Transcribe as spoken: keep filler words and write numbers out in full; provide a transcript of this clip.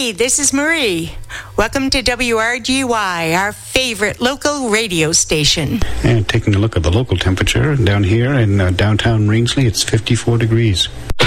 Hey, this is Marie. Welcome to W R G Y, our favorite local radio station. And taking a look at the local temperature down here in uh, downtown Rangely, it's fifty-four degrees.